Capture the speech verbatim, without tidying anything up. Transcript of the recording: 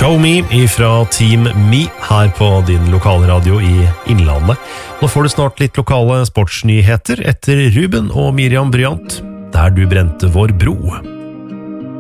Show Me ifra Team Me her på din lokale radio i Innlandet. Nå får du snart litt lokale sportsnyheter etter Ruben og Miriam Bryant, Der du brente vår bro.